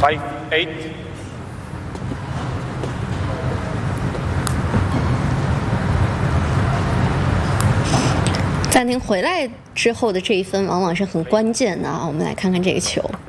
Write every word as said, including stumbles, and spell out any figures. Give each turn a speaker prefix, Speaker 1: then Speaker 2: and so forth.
Speaker 1: five eight。
Speaker 2: 暂停回来之后的这一分往往是很关键的啊，我们来看看这个球。